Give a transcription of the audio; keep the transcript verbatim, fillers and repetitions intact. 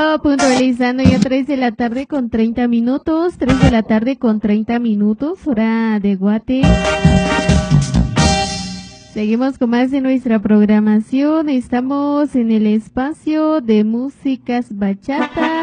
puntualizando ya tres de la tarde con treinta minutos, tres de la tarde con treinta minutos, hora de Guate. Seguimos con más de nuestra programación, estamos en el espacio de músicas bachata.